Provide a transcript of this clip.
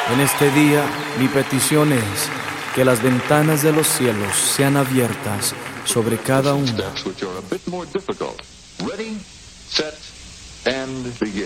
En este día, mi petición es que las ventanas de los cielos sean abiertas sobre cada una. Steps which are a bit more difficult. Ready, set, and begin.